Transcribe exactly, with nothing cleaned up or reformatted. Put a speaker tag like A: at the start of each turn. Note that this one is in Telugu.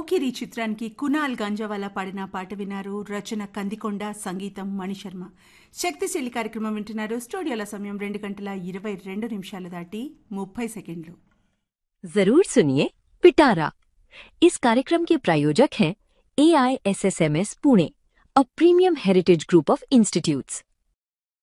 A: పోకిరి చిత్రానికి కునాల్ గంజావాలా పాడిన పాట విన్నారు. రచన కందికొండ, సంగీతం మణిశర్మ. శక్తిశీలి కార్యక్రమం వింటున్నారు. స్టూడియోల సమయం రెండు గంటల ఇరవై రెండు నిమిషాలు దాటి ముప్పై సెకండ్లు.
B: जरूर सुनिए पिटारा। इस कार्यक्रम के प्रायोजक हैं ए I S S M S Pune, a premium heritage group of institutes.